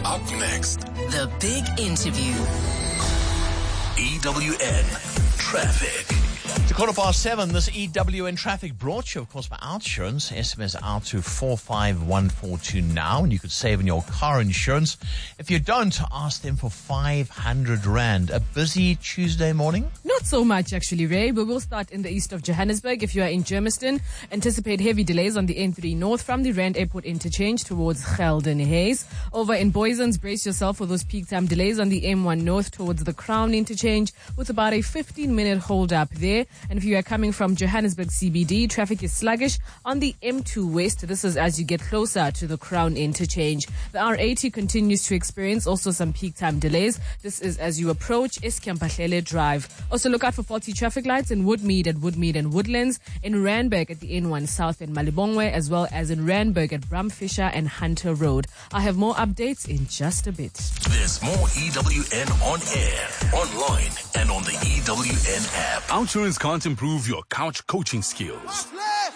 Up next, The Big Interview. EWN Traffic. It's 7:15. This EWN Traffic brought to you, of course, by OUTsurance. SMS out to 45142 now, and you could save on your car insurance. If you don't, ask them for 500 Rand. A busy Tuesday morning? Not so much, actually, Ray, but we'll start in the east of Johannesburg. If you are in Germiston, anticipate heavy delays on the N3 North from the Rand Airport interchange towards Gelden Hayes. Over in Boysens, brace yourself for those peak time delays on the M1 North towards the Crown interchange with about a 15-minute hold up there. And if you are coming from Johannesburg CBD, traffic is sluggish on the M2 West. This is as you get closer to the Crown interchange. The R80 continues to experience also some peak time delays. This is as you approach Eskempahlele Drive. Also look out for faulty traffic lights in Woodmead and Woodlands, in Randburg at the N1 South and Malibongwe, as well as in Randburg at Bramfisher and Hunter Road. I have more updates in just a bit. There's more EWN on air, online, and on the EWN app. OUTsurance can't improve your couch coaching skills,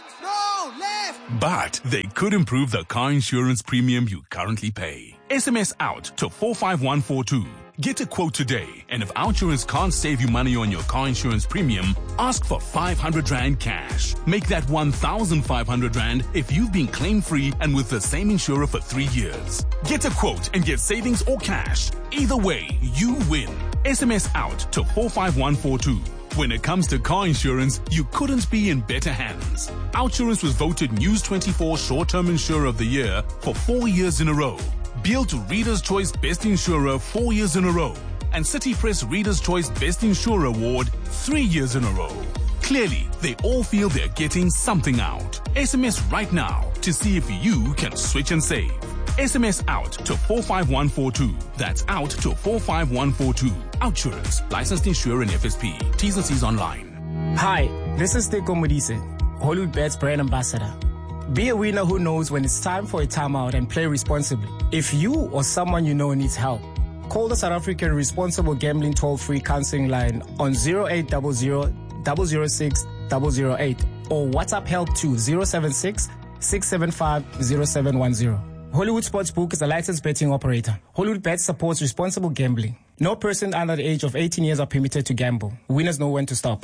but they could improve the car insurance premium you currently pay. SMS out to 45142. Get a quote today, and if OUTsurance can't save you money on your car insurance premium, ask for 500 Rand cash. Make that 1,500 Rand if you've been claim-free and with the same insurer for 3 years. Get a quote and get savings or cash. Either way, you win. SMS out to 45142. When it comes to car insurance, you couldn't be in better hands. OUTsurance was voted News 24 Short-Term Insurer of the Year for 4 years in a row. Built to Reader's Choice Best Insurer 4 years in a row. And City Press Reader's Choice Best Insurer Award 3 years in a row. Clearly, they all feel they're getting something out. SMS right now to see if you can switch and save. SMS out to 45142. That's out to 45142. OUTsurance. Licensed insurer and FSP. T's and C's online. Hi, this is Teko Modise, Hollywood Bets brand ambassador. Be a winner who knows when it's time for a timeout and play responsibly. If you or someone you know needs help, call the South African Responsible Gambling toll-free counseling line on 0800 006 008 or WhatsApp help to 076 675 0710. Hollywood Sportsbook is a licensed betting operator. Hollywood Bets supports responsible gambling. No person under the age of 18 years are permitted to gamble. Winners know when to stop.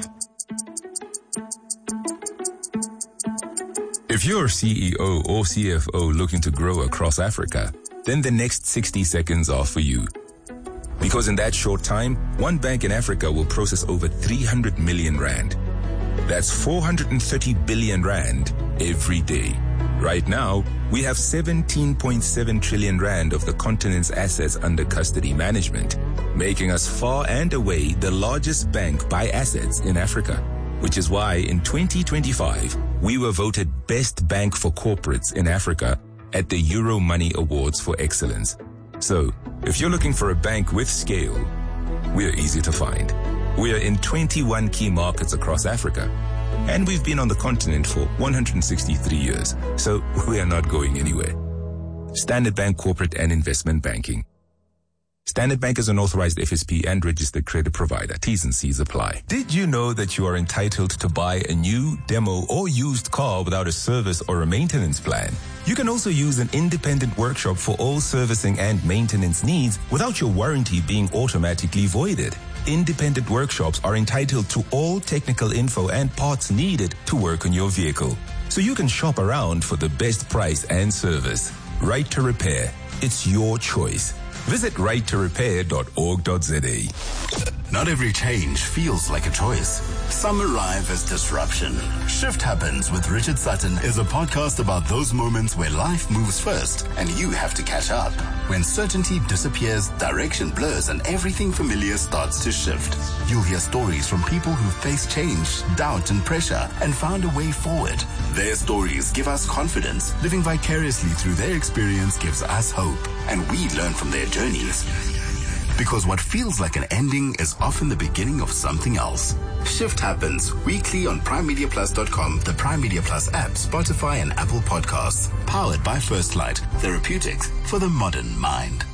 If you're CEO or CFO looking to grow across Africa, then the next 60 seconds are for you. Because in that short time, one bank in Africa will process over 300 million Rand. That's 430 billion Rand every day. Right now, we have 17.7 trillion Rand of the continent's assets under custody management, making us far and away the largest bank by assets in Africa. Which is why in 2025, we were voted Best Bank for Corporates in Africa at the Euro Money Awards for Excellence. So, if you're looking for a bank with scale, we're easy to find. We're in 21 key markets across Africa. And we've been on the continent for 163 years, so we are not going anywhere. Standard Bank Corporate and Investment Banking. Standard Bank is an authorized FSP and registered credit provider. T's and C's apply. Did you know that you are entitled to buy a new, demo, or used car without a service or a maintenance plan? You can also use an independent workshop for all servicing and maintenance needs without your warranty being automatically voided. Independent workshops are entitled to all technical info and parts needed to work on your vehicle, so you can shop around for the best price and service. Right to Repair. It's your choice. Visit righttorepair.org.za. Not every change feels like a choice. Some arrive as disruption. Shift Happens with Richard Sutton is a podcast about those moments where life moves first and you have to catch up. When certainty disappears, direction blurs, and everything familiar starts to shift. You'll hear stories from people who faced change, doubt, and pressure and found a way forward. Their stories give us confidence. Living vicariously through their experience gives us hope, and we learn from their journeys. Because what feels like an ending is often the beginning of something else. Shift Happens weekly on PrimeMediaPlus.com, the Prime Media Plus app, Spotify, and Apple Podcasts. Powered by First Light, therapeutics for the modern mind.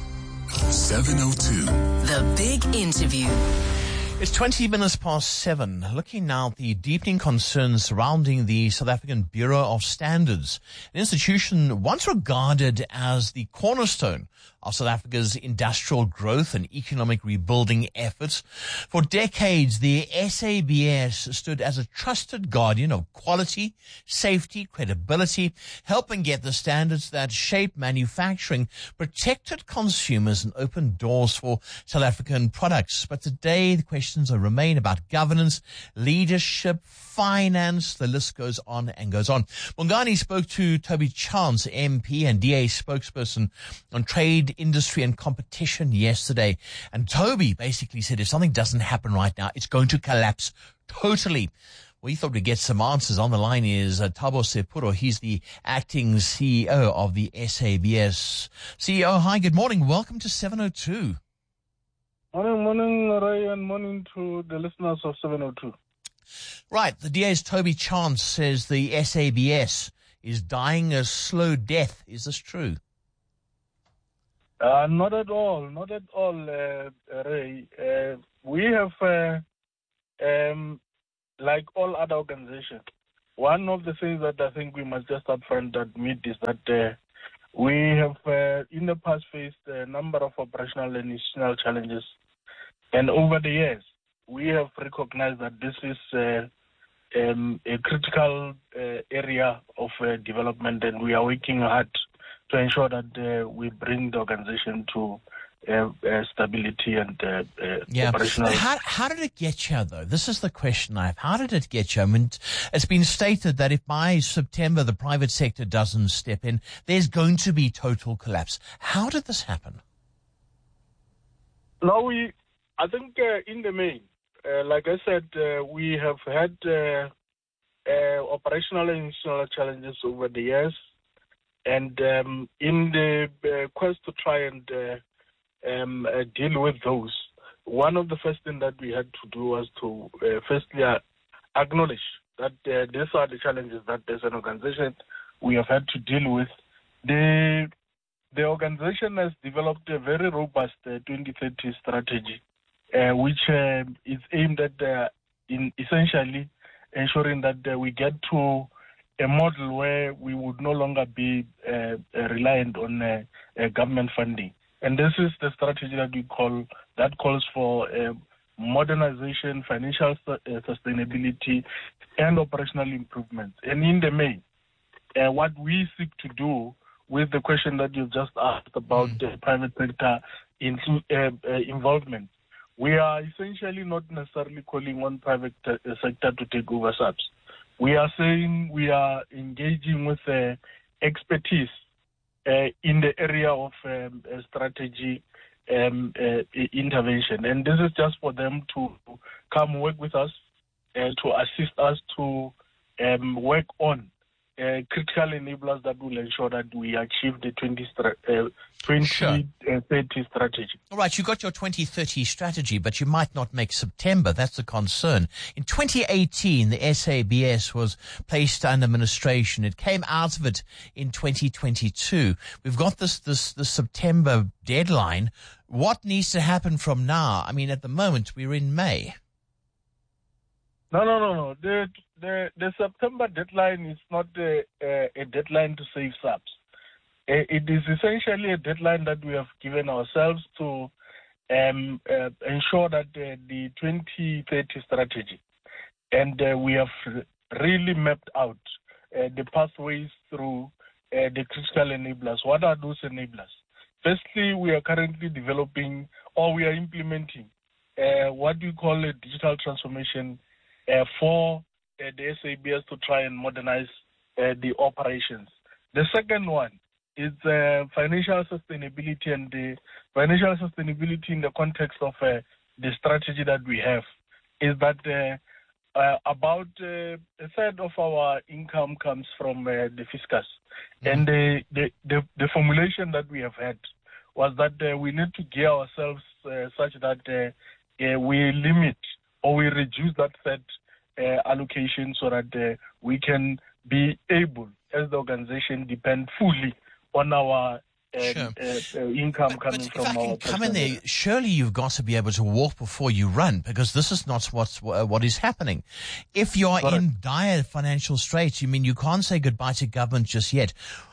7:02. The Big Interview. It's 20 minutes past 7. Looking now at the deepening concerns surrounding the South African Bureau of Standards, an institution once regarded as the cornerstone of South Africa's industrial growth and economic rebuilding efforts. For decades, the SABS stood as a trusted guardian of quality, safety, credibility, helping get the standards that shape manufacturing, protected consumers, and opened doors for South African products. But today, the questions remain about governance, leadership, finance, the list goes on and goes on. Bongani spoke to Toby Chance, MP and DA spokesperson on trade, industry and competition yesterday. And Toby basically said if something doesn't happen right now, it's going to collapse totally. We thought we'd get some answers. On the line is Thabo Sepuro. He's the acting CEO of the SABS. CEO, hi, good morning. Welcome to 702. Morning, Ray, and morning to the listeners of 702. Right, the DA's Toby Chance says the SABS is dying a slow death. Is this true? Not at all, Ray. We have, like all other organizations, one of the things that I think we must just upfront admit is that we have in the past faced a number of operational and institutional challenges. And over the years, we have recognized that this is a critical area of development, and we are working hard to ensure that we bring the organization to stability and operational. How did it get here, though? This is the question I have. How did it get here? I mean, it's been stated that if by September the private sector doesn't step in, there's going to be total collapse. How did this happen? No, I think in the main, like I said, we have had operational and institutional challenges over the years. And in the quest to try and deal with those, one of the first things that we had to do was to firstly acknowledge that these are the challenges that as an organization we have had to deal with. The organization has developed a very robust 2030 strategy, which is aimed at in essentially ensuring that we get to a model where we would no longer be reliant on government funding. And this is the strategy that calls for modernization, financial sustainability, and operational improvement. And in the main, what we seek to do with the question that you've just asked about the private sector involvement, we are essentially not necessarily calling on private sector to take over subs. We are saying we are engaging with expertise in the area of strategy intervention. And this is just for them to come work with us, to assist us to work on critical enablers that will ensure that we achieve the 2030 strategy. All right, you got your 2030 strategy, but you might not make September. That's the concern. In 2018, the SABS was placed under administration. It came out of it in 2022. We've got this September deadline. What needs to happen from now? I mean, at the moment, we're in May. No. The September deadline is not a deadline to save subs. It is essentially a deadline that we have given ourselves to ensure that the 2030 strategy, and we have really mapped out the pathways through the critical enablers. What are those enablers? Firstly, we are currently developing, or we are implementing what we call a digital transformation for the SABS to try and modernize the operations. The second one is financial sustainability, and the financial sustainability in the context of the strategy that we have is that about a third of our income comes from the fiscus. And the formulation that we have had was that we need to gear ourselves such that we limit or we reduce that third allocation so that we can be able, as the organization, depend fully on our income coming from our. Come in there. Surely you've got to be able to walk before you run, because this is not what is happening. If you are in dire financial straits, you mean you can't say goodbye to government just yet.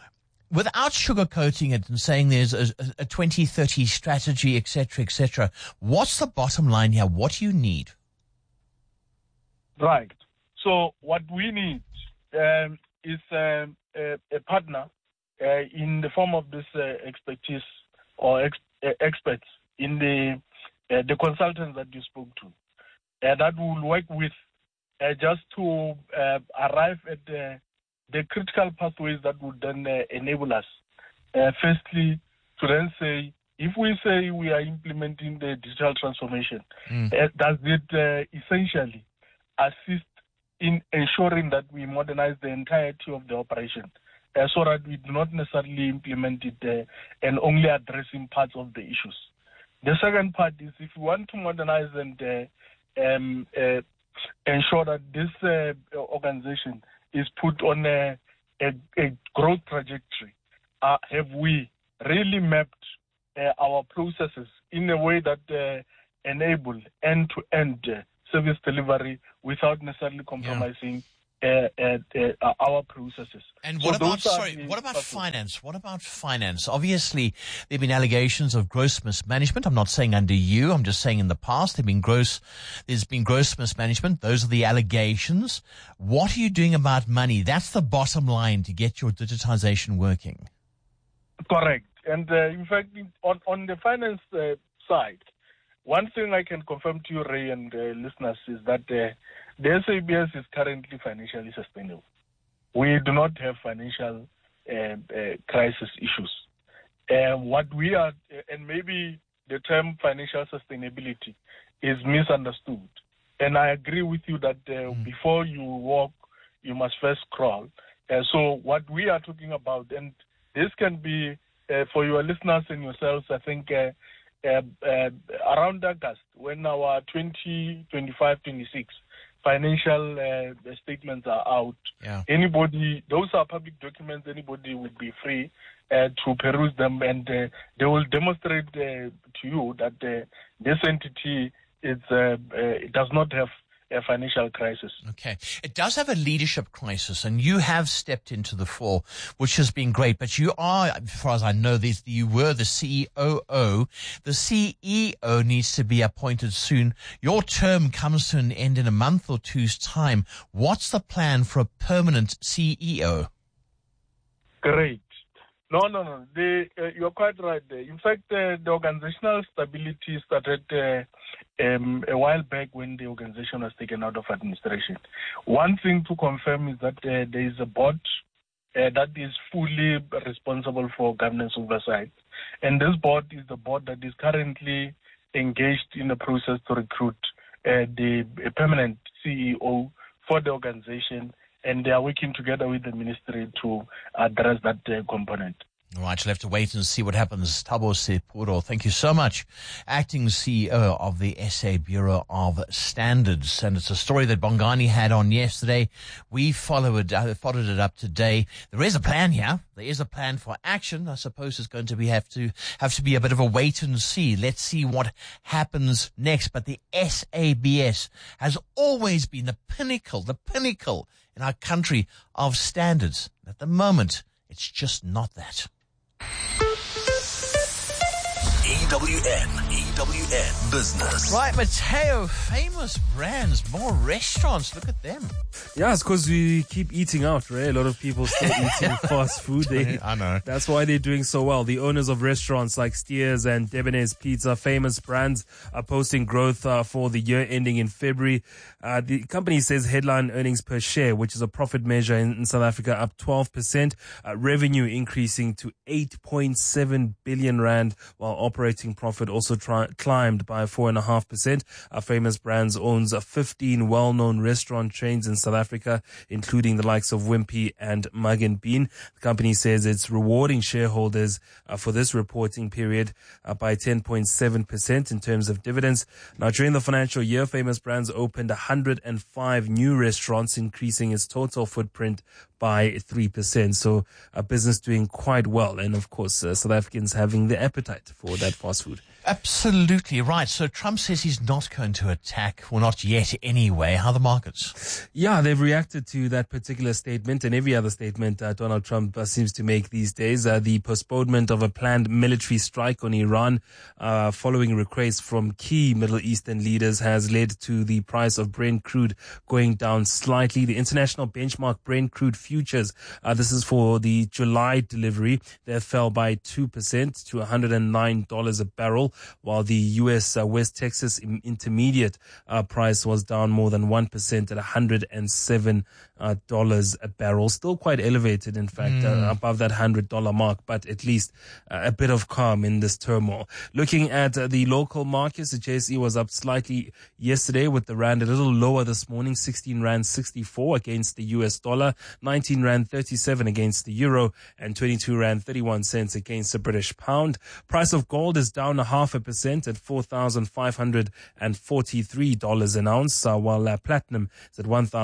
without sugarcoating it and saying there's a 2030 strategy, etc., what's the bottom line here? What do you need? Right. So what we need is a partner in the form of this expertise or experts in the consultants that you spoke to that will work with just to arrive at the critical pathways that would then enable us, firstly, to then say, if we say we are implementing the digital transformation, does it essentially assist in ensuring that we modernize the entirety of the operation so that we do not necessarily implement it and only addressing parts of the issues? The second part is if we want to modernize and ensure that this organization is put on a growth trajectory, have we really mapped our processes in a way that enable end-to-end service delivery without necessarily compromising our processes? And what about finance? What about finance? Obviously, there have been allegations of gross mismanagement. I'm not saying under you. I'm just saying in the past there's been gross mismanagement. Those are the allegations. What are you doing about money? That's the bottom line to get your digitization working. Correct. And in fact, on the finance side, one thing I can confirm to you, Ray, and listeners, is that the SABS is currently financially sustainable. We do not have financial crisis issues. What we are, and maybe the term financial sustainability is misunderstood. And I agree with you that before you walk, you must first crawl. So what we are talking about, and this can be for your listeners and yourselves, I think around August, when our 2025-26 financial statements are out, anybody, those are public documents, anybody would be free to peruse them, and they will demonstrate to you that this entity it does not have a financial crisis. Okay. It does have a leadership crisis, and you have stepped into the fore, which has been great. But you are, as far as I know, you were the COO. The CEO needs to be appointed soon. Your term comes to an end in a month or two's time. What's the plan for a permanent CEO? Great. No. You're quite right there. In fact, the organizational stability started a while back when the organization was taken out of administration. One thing to confirm is that there is a board that is fully responsible for governance oversight. And this board is the board that is currently engaged in the process to recruit the permanent CEO for the organization, and they are working together with the ministry to address that component. All right, you'll have to wait and see what happens. Thabo Sepuro, thank you so much. Acting CEO of the SA Bureau of Standards. And it's a story that Bongani had on yesterday. We followed it up today. There is a plan here. There is a plan for action. I suppose it's going to have to be a bit of a wait and see. Let's see what happens next. But the SABS has always been the pinnacle in our country of standards. At the moment, it's just not that. EWN Business. Right, Mateo, famous brands, more restaurants. Look at them. Yeah, it's because we keep eating out, right? A lot of people still eating fast food. I know. That's why they're doing so well. The owners of restaurants like Steers and Debonairs Pizza, famous brands, are posting growth for the year ending in February. The company says headline earnings per share, which is a profit measure in South Africa, up 12%. Revenue increasing to 8.7 billion rand, while operating profit also climbed by 4.5%. Famous Brands owns 15 well-known restaurant chains in South Africa, including the likes of Wimpy and Mug and Bean. The company says it's rewarding shareholders for this reporting period by 10.7% in terms of dividends. Now, during the financial year, Famous Brands opened 105 new restaurants, increasing its total footprint by 3%. So a business doing quite well. And of course, South Africans having the appetite for that fast food. Absolutely right. So Trump says he's not going to attack, well, not yet anyway. How are the markets? Yeah, they've reacted to that particular statement and every other statement Donald Trump seems to make these days. The postponement of a planned military strike on Iran following requests from key Middle Eastern leaders has led to the price of Brent crude going down slightly. The international benchmark Brent crude futures, this is for the July delivery, they fell by 2% to $109 a barrel, while the U.S. West Texas intermediate price was down more than 1% at $107 a barrel. Still quite elevated, in fact, above that $100 mark, but at least a bit of calm in this turmoil. Looking at the local markets, the JSE was up slightly yesterday with the rand a little lower this morning, 16 rand 64 against the US dollar, 19 rand 37 against the euro, and 22 rand 31 cents against the British pound. Price of gold is down 0.5% at $4,543 an ounce, while platinum is at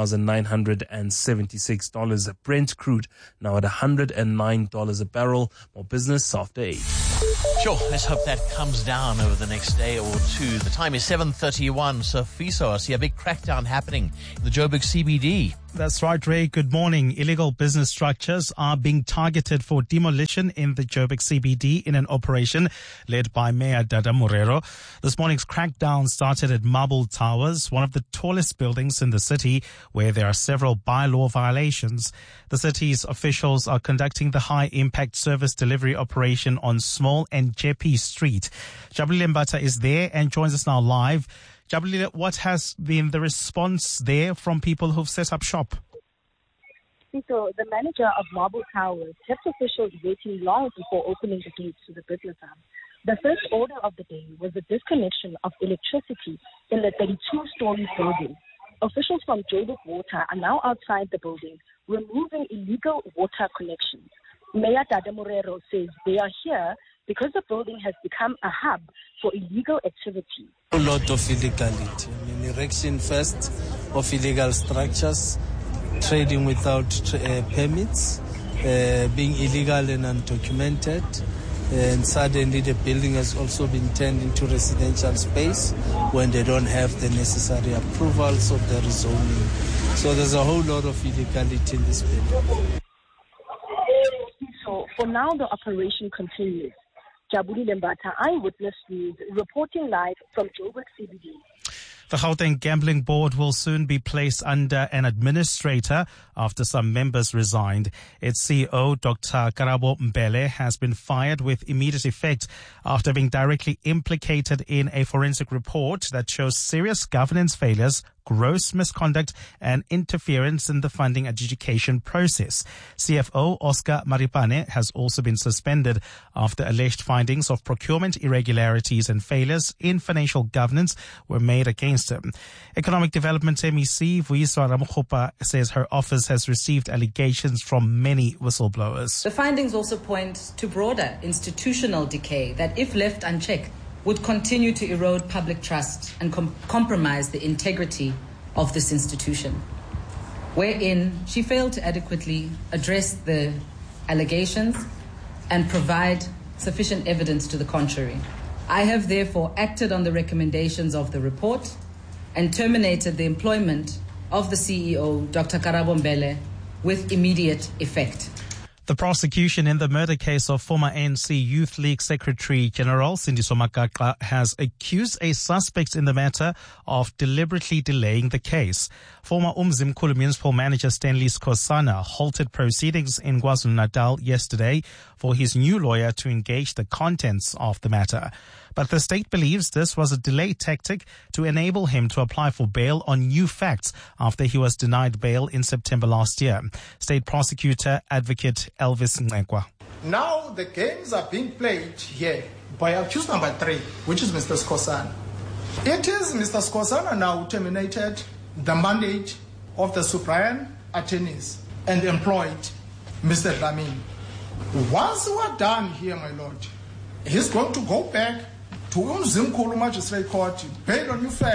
$1,976. Brent crude now at $109 a barrel. More business after 8. Sure, let's hope that comes down over the next day or two. The time is 7:31. So Fiso, I see a big crackdown happening in the Joburg CBD. That's right, Ray. Good morning. Illegal business structures are being targeted for demolition in the Joburg CBD in an operation led by Mayor Dada Morero. This morning's crackdown started at Marble Towers, one of the tallest buildings in the city, where there are several bylaw violations. The city's officials are conducting the high-impact service delivery operation on Small and Jeppe Street. Jabulile Mbata is there and joins us now live. Jabulile, what has been the response there from people who've set up shop? So the manager of Marble Towers kept officials waiting long before opening the gates to the business hub. The first order of the day was the disconnection of electricity in the 32-story building. Officials from Joburg Water are now outside the building, removing illegal water connections. Mayor Dada Morero says they are here because the building has become a hub for illegal activity. A lot of illegality. Erection first of illegal structures, trading without permits, being illegal and undocumented, and suddenly the building has also been turned into residential space when they don't have the necessary approvals of the rezoning. So there's a whole lot of illegality in this building. So for now, the operation continues. Jabulile Mbata, Eyewitness News, reporting live from Joburg CBD. The Gauteng Gambling Board will soon be placed under an administrator after some members resigned. Its CEO, Dr. Karabo Mbele, has been fired with immediate effect after being directly implicated in a forensic report that shows serious governance failures, gross misconduct and interference in the funding adjudication process. CFO Oscar Maripane has also been suspended after alleged findings of procurement irregularities and failures in financial governance were made against him. Economic Development MEC Vuyiswa Ramokgopa says her office has received allegations from many whistleblowers. The findings also point to broader institutional decay that, if left unchecked, would continue to erode public trust and compromise the integrity of this institution, wherein she failed to adequately address the allegations and provide sufficient evidence to the contrary. I have therefore acted on the recommendations of the report and terminated the employment of the CEO, Dr. Karabo Mbele, with immediate effect. The prosecution in the murder case of former ANC Youth League Secretary General Sindiso Makaka has accused a suspect in the matter of deliberately delaying the case. Former Umzimkhulu Municipal Manager Stanley Skosana halted proceedings in KwaZulu-Natal yesterday for his new lawyer to engage the contents of the matter. But the state believes this was a delay tactic to enable him to apply for bail on new facts after he was denied bail in September last year. State Prosecutor Advocate Elvis Ngekwa. Now the games are being played here by accused number 3, which is Mr. Skosana. It is Mr. Skosana now who terminated the mandate of the Suprayan attorneys and employed Mr. Dlamini. Once we're done here, my lord, he's going to go back to Umzimkhulu Magistrate Court, bail on new facts.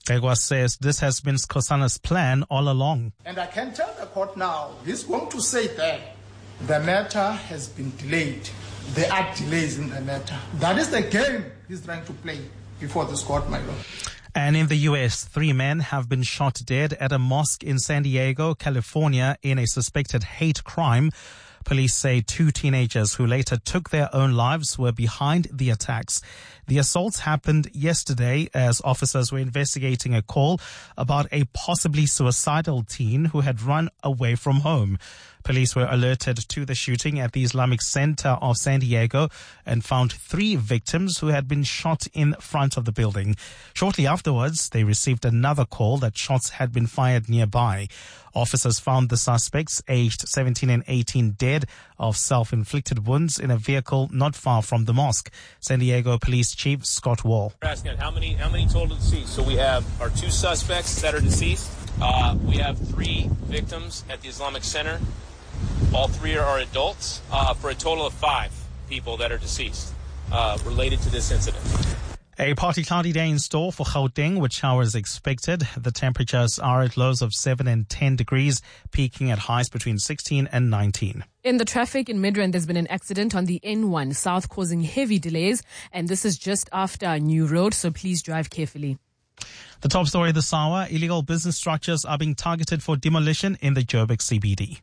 Begwa says this has been Skhosana's plan all along. And I can tell the court now, he's going to say that the matter has been delayed. There are delays in the matter. That is the game he's trying to play before this court, my lord. And in the U.S., 3 men have been shot dead at a mosque in San Diego, California, in a suspected hate crime. Police say 2 teenagers who later took their own lives were behind the attacks. The assaults happened yesterday as officers were investigating a call about a possibly suicidal teen who had run away from home. Police were alerted to the shooting at the Islamic Center of San Diego and found 3 victims who had been shot in front of the building. Shortly afterwards, they received another call that shots had been fired nearby. Officers found the suspects, aged 17 and 18, dead of self-inflicted wounds in a vehicle not far from the mosque. San Diego Police Chief Scott Wall. We're asking how many total deceased? So we have our 2 suspects that are deceased. We have 3 victims at the Islamic Center. All 3 are adults, for a total of 5 people that are deceased related to this incident. A partly cloudy day in store for Gauteng, with showers expected. The temperatures are at lows of 7 and 10 degrees, peaking at highs between 16 and 19. In the traffic in Midrand, there's been an accident on the N1 South causing heavy delays, and this is just after a new road, so please drive carefully. The top story this hour, illegal business structures are being targeted for demolition in the Joburg CBD.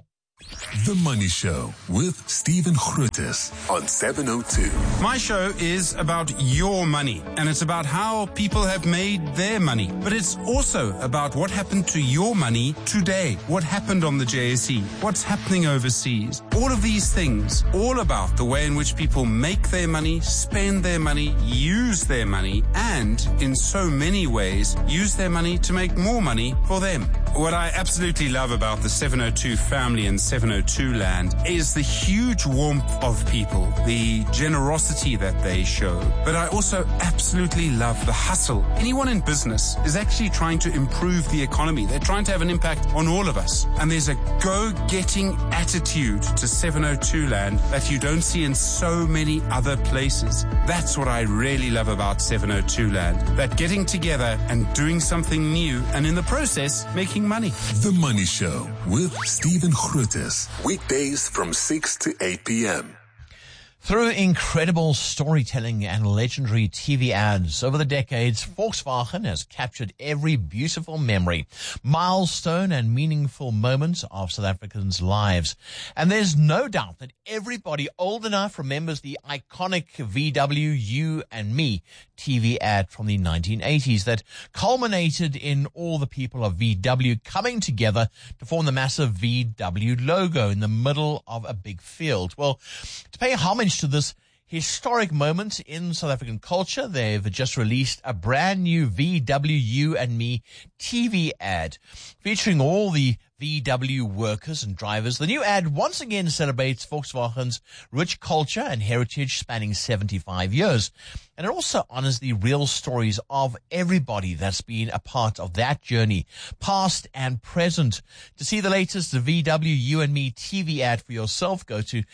The Money Show with Stephen Grootes on 702. My show is about your money, and it's about how people have made their money. But it's also about what happened to your money today, what happened on the JSE, what's happening overseas. All of these things, all about the way in which people make their money, spend their money, use their money, and in so many ways, use their money to make more money for them. What I absolutely love about the 702 family and 702 land is the huge warmth of people, the generosity that they show. But I also absolutely love the hustle. Anyone in business is actually trying to improve the economy. They're trying to have an impact on all of us. And there's a go-getting attitude to 702 land that you don't see in so many other places. That's what I really love about 702 land. That getting together and doing something new, and in the process, making money. The Money Show with Stephen Grootes. Weekdays from 6 to 8 p.m. Through incredible storytelling and legendary TV ads over the decades, Volkswagen has captured every beautiful memory, milestone and meaningful moment of South Africans' lives. And there's no doubt that everybody old enough remembers the iconic VW You and Me TV ad from the 1980s that culminated in all the people of VW coming together to form the massive VW logo in the middle of a big field. Well, to pay homage to this historic moment in South African culture, they've just released a brand new VW You and Me TV ad featuring all the VW workers and drivers. The new ad once again celebrates Volkswagen's rich culture and heritage spanning 75 years. And it also honors the real stories of everybody that's been a part of that journey, past and present. To see the latest VW You and Me TV ad for yourself, go to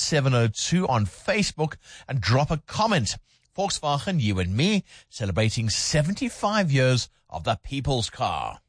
@702 on Facebook and drop a comment. Volkswagen You and Me, celebrating 75 years of the people's car.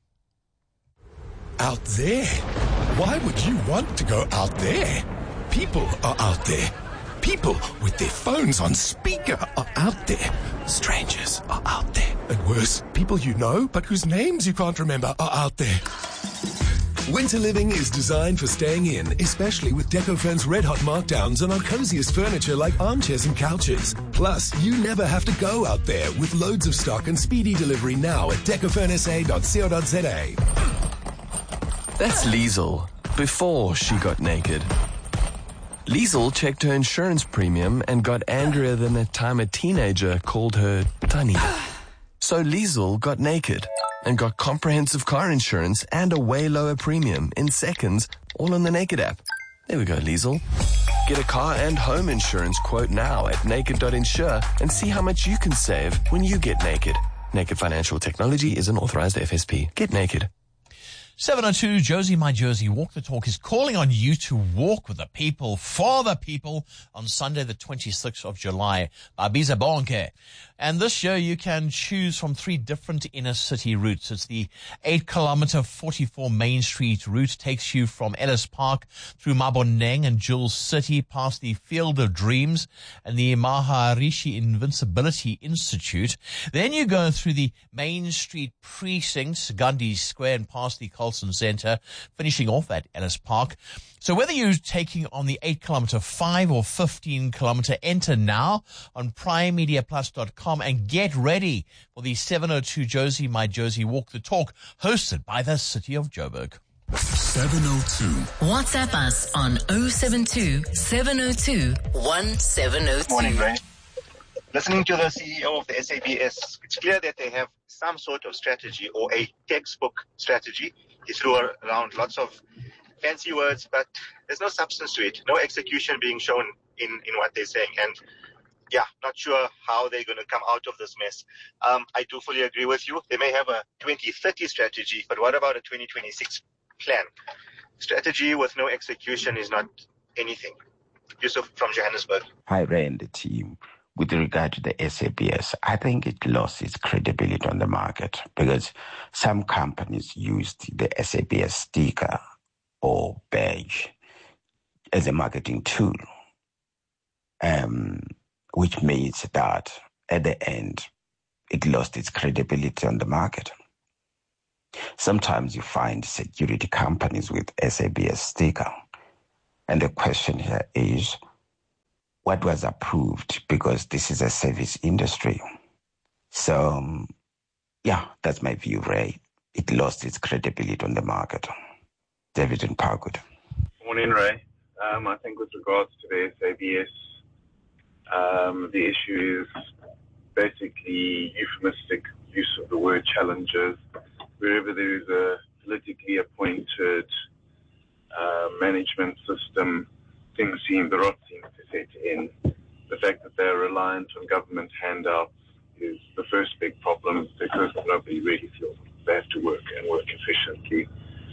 Out there? Why would you want to go out there? People are out there. People with their phones on speaker are out there. Strangers are out there. And worse, people you know but whose names you can't remember are out there. Winter living is designed for staying in, especially with Decofurn's red hot markdowns on our coziest furniture like armchairs and couches. Plus, you never have to go out there with loads of stock and speedy delivery now at decofurnsa.co.za. That's Liesel, before she got naked. Liesel checked her insurance premium and got angrier than the time a teenager called her Tunny. So Liesel got naked and got comprehensive car insurance and a way lower premium in seconds, all on the Naked app. There we go, Liesel. Get a car and home insurance quote now at naked.insure and see how much you can save when you get naked. Naked Financial Technology is an authorized FSP. Get naked. 702, Josie My Jersey Walk the Talk is calling on you to walk with the people, for the people, on Sunday the 26th of July. Babiza Bonke. And this year you can choose from 3 different inner city routes. It's the 8-kilometer 44 Main Street route, takes you from Ellis Park through Maboneng and Jules City, past the Field of Dreams and the Maharishi Invincibility Institute. Then you go through the Main Street precincts, Gandhi Square, and past the Colson Center, finishing off at Ellis Park. So whether you're taking on the 8-kilometer, 5 or 15-kilometer, enter now on primemediaplus.com and get ready for the 702 Josie My Josie Walk the Talk, hosted by the City of Joburg. 702. WhatsApp us on 072 702 1702. Morning, Ray. Listening to the CEO of the SABS, it's clear that they have some sort of strategy or a textbook strategy. He threw around lots of fancy words, but there's no substance to it, no execution being shown in what they're saying. And yeah, not sure how they're going to come out of this mess. I do fully agree with you. They may have a 2030 strategy, but what about a 2026 plan? Strategy with no execution is not anything. Yusuf from Johannesburg. Hi, Ray and the team. With regard to the SABS, I think it lost its credibility on the market because some companies used the SABS sticker or badge as a marketing tool, which means that at the end, it lost its credibility on the market. Sometimes you find security companies with SABS sticker, and the question here is, what was approved? Because this is a service industry. So, yeah, that's my view, Ray. It lost its credibility on the market. David and Parkwood. Morning, Ray. I think with regards to the SABS, the issue is basically euphemistic use of the word challenges. Wherever there is a politically appointed management system, the rot seems to set in. The fact that they're reliant on government handouts is the first big problem because nobody really feels they have to work and work efficiently.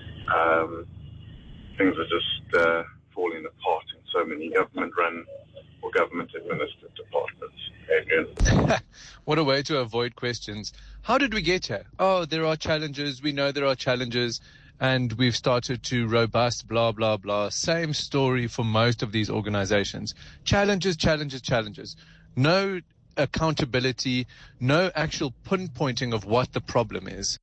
Things are just falling apart in so many government-run or government-administered departments. Adrian. What a way to avoid questions. How did we get here? Oh, there are challenges. We know there are challenges. And we've started to robust, blah, blah, blah. Same story for most of these organizations. Challenges, challenges, challenges. No accountability, no actual pinpointing of what the problem is.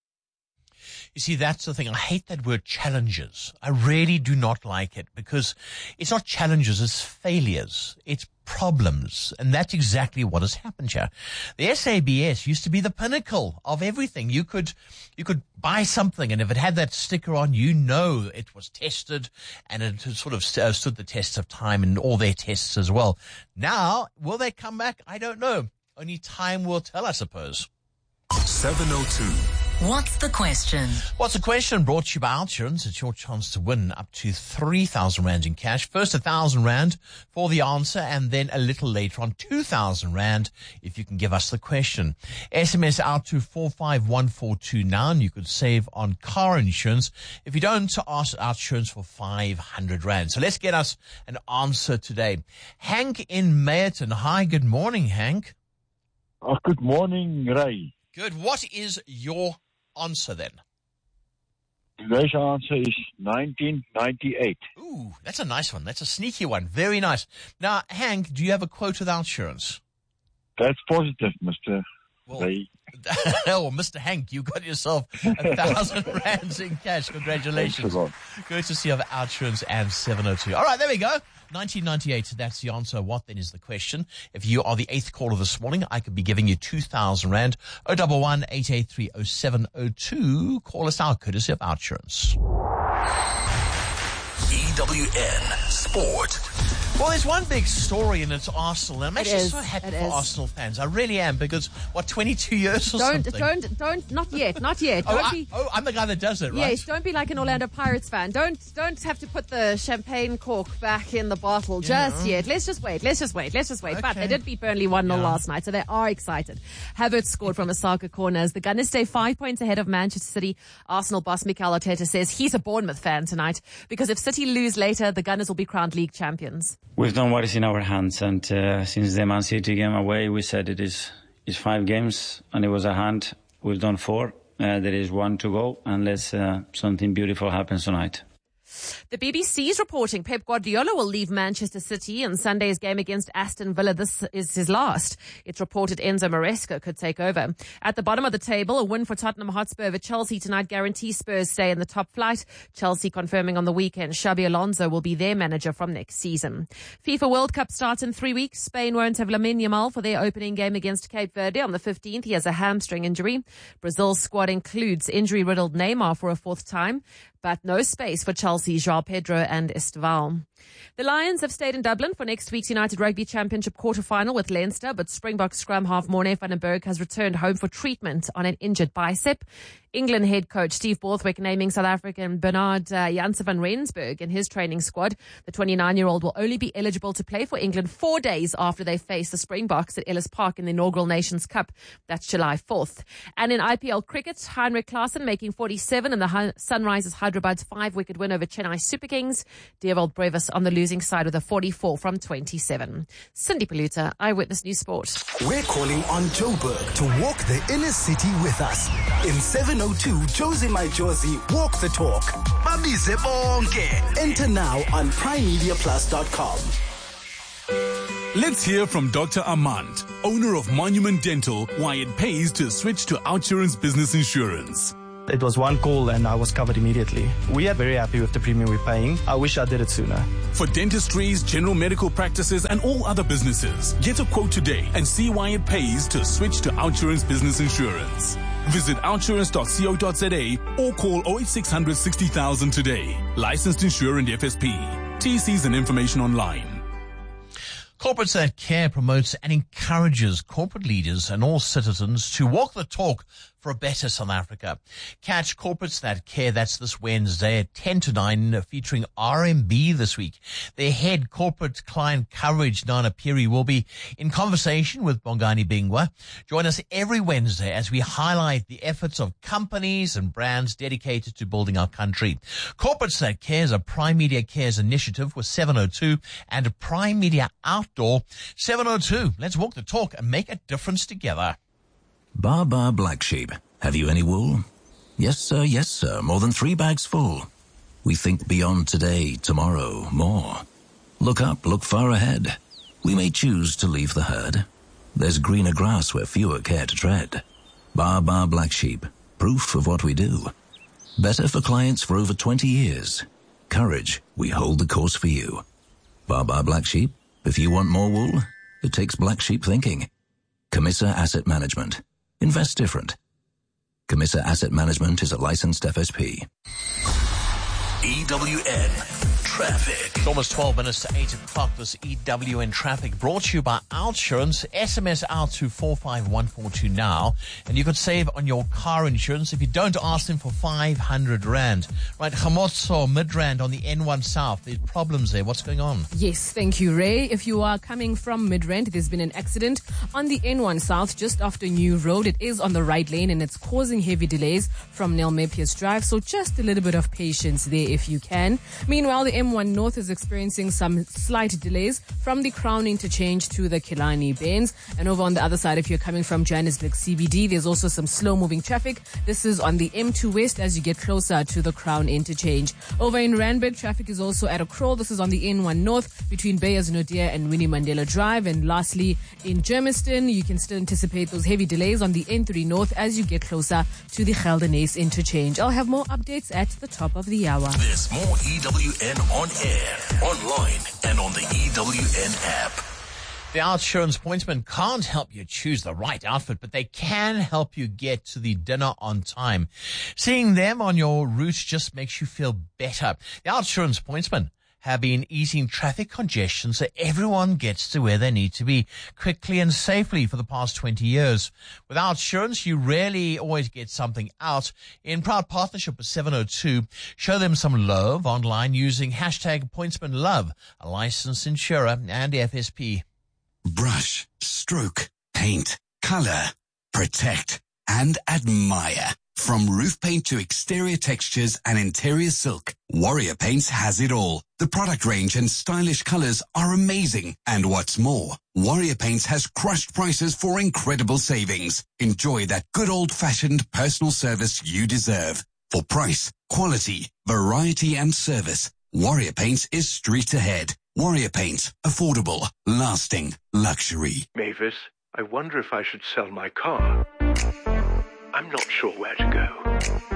You see, that's the thing. I hate that word challenges. I really do not like it because it's not challenges, it's failures. It's problems. And that's exactly what has happened here. The SABS used to be the pinnacle of everything. You could buy something, and if it had that sticker on, you know it was tested and it sort of stood the test of time and all their tests as well. Now, will they come back? I don't know. Only time will tell, I suppose. 702. What's the question? What's the question? Brought to you by Outsurance. It's your chance to win up to 3,000 rand in cash. First 1,000 rand for the answer, and then a little later on 2,000 rand if you can give us the question. SMS out to 45142 now, and you could save on car insurance. If you don't, ask Outsurance for 500 rand. So let's get us an answer today. Hank in Meyerton. Hi, good morning, Hank. Oh, good morning, Ray. Good. What is your answer then? Today's answer is 1998. Ooh, that's a nice one. That's a sneaky one. Very nice. Now, Hank, do you have a quote with Outsurance? That's positive, Mr. Ray. Oh, Mr. Hank, you got yourself 1,000 rands in cash. Congratulations. Courtesy of Outsurance and 702. All right, there we go. 1998, that's the answer. What then is the question? If you are the 8th caller this morning, I could be giving you 2,000 rand. 011 883 0702. Call us now, courtesy of Outsurance. EWN Sport. Well, there's one big story, and it's Arsenal. And I'm actually so happy It for is. Arsenal fans. I really am, because, 22 years or something? Don't, not yet. I'm the guy that does it, right? Yes, don't be like an Orlando Pirates fan. Don't have to put the champagne cork back in the bottle just yet. Let's just wait. But they did beat Burnley 1-0 last night, so they are excited. Havertz scored from a soccer corner as the Gunners stay 5 points ahead of Manchester City. Arsenal boss Mikel Arteta says he's a Bournemouth fan tonight because if City lose later, the Gunners will be crowned league champions. We've done what is in our hands, and since the Man City game away, we said it is It's 5 games and it was a hand. We've done 4. There is 1 to go unless something beautiful happens tonight. The BBC is reporting Pep Guardiola will leave Manchester City in Sunday's game against Aston Villa. This is his last. It's reported Enzo Maresca could take over. At the bottom of the table, a win for Tottenham Hotspur over Chelsea tonight guarantees Spurs stay in the top flight. Chelsea confirming on the weekend Xabi Alonso will be their manager from next season. FIFA World Cup starts in 3 weeks. Spain won't have Lamine Yamal for their opening game against Cape Verde on the 15th. He has a hamstring injury. Brazil's squad includes injury-riddled Neymar for a 4th time, but no space for Chelsea, João Pedro and Esteval. The Lions have stayed in Dublin for next week's United Rugby Championship quarter-final with Leinster, but Springbok scrum half Morné van den Berg has returned home for treatment on an injured bicep. England head coach Steve Borthwick naming South African Bernard Janse van Rensburg in his training squad. The 29-year-old will only be eligible to play for England 4 days after they face the Springboks at Ellis Park in the inaugural Nations Cup. That's July 4th. And in IPL cricket, Heinrich Klaasen making 47 in the Sunrisers Hyderabad's 5-wicket win over Chennai Super Kings. Dewald Brevis on the losing side with a 44 from 27. Cindy Paluta, Eyewitness News Sport. We're calling on Joburg to walk the inner city with us. In 702 Josie My Josie Walk the Talk. Babize bonke. Enter now on primemediaplus.com. Let's hear from Dr. Armand, owner of Monument Dental, why it pays to switch to OUTsurance Business Insurance. It was one call and I was covered immediately. We are very happy with the premium we're paying. I wish I did it sooner. For dentistries, general medical practices and all other businesses, get a quote today and see why it pays to switch to OUTsurance Business Insurance. Visit outsurance.co.za or call 08600 60,000 today. Licensed insurer and FSP. TCs and information online. Corporates That Care promotes and encourages corporate leaders and all citizens to walk the talk for a better South Africa. Catch Corporates That Care, that's this Wednesday at 10 to 9, featuring RMB this week. Their head corporate client coverage, Nana Piri, will be in conversation with Bongani Bingwa. Join us every Wednesday as we highlight the efforts of companies and brands dedicated to building our country. Corporates That Care is a Prime Media Cares initiative with 702 and Prime Media Outdoor. 702, let's walk the talk and make a difference together. Bar Black Sheep. Have you any wool? Yes, sir. More than 3 bags full. We think beyond today, tomorrow, more. Look up, look far ahead. We may choose to leave the herd. There's greener grass where fewer care to tread. Bar Black Sheep. Proof of what we do. Better for clients for over 20 years. Courage, we hold the course for you. Bar Black Sheep. If you want more wool, it takes black sheep thinking. Camissa Asset Management. Invest different. Camissa Asset Management is a licensed FSP. EWN Traffic. It's almost 12 minutes to 8 o'clock. This EWN Traffic brought to you by OUTsurance. SMS out to 45142 now, and you could save on your car insurance if you don't ask them for 500 Rand. Right, Chamotso, Midrand on the N1 South. There's problems there. What's going on? Yes, thank you, Ray. If you are coming from Midrand, there's been an accident on the N1 South just after New Road. It is on the right lane and it's causing heavy delays from Nelmepius Drive, so just a little bit of patience there if you can. Meanwhile, the M1 North is experiencing some slight delays from the Crown interchange to the Killarney Bends. And over on the other side, if you're coming from Johannesburg CBD, there's also some slow-moving traffic. This is on the M2 West as you get closer to the Crown interchange. Over in Randburg, traffic is also at a crawl. This is on the N1 North between Beyers Naudé and Winnie Mandela Drive. And lastly, in Germiston, you can still anticipate those heavy delays on the N3 North as you get closer to the Geldenhuys interchange. I'll have more updates at the top of the hour. There's more EWN on air, online, and on the EWN app. The OUTsurance Pointsman can't help you choose the right outfit, but they can help you get to the dinner on time. Seeing them on your route just makes you feel better. The OUTsurance Pointsman have been easing traffic congestion so everyone gets to where they need to be quickly and safely for the past 20 years. With OUTsurance, you really always get something out. In proud partnership with 702, show them some love online using hashtag #PointsmanLove, a licensed insurer and FSP. Brush, stroke, paint, color, protect, and admire. From roof paint to exterior textures and interior silk, Warrior Paints has it all. The product range and stylish colors are amazing. And what's more, Warrior Paints has crushed prices for incredible savings. Enjoy that good old-fashioned personal service you deserve. For price, quality, variety and service, Warrior Paints is street ahead. Warrior Paints, affordable, lasting, luxury. Mavis, I wonder if I should sell my car. I'm not sure where to go.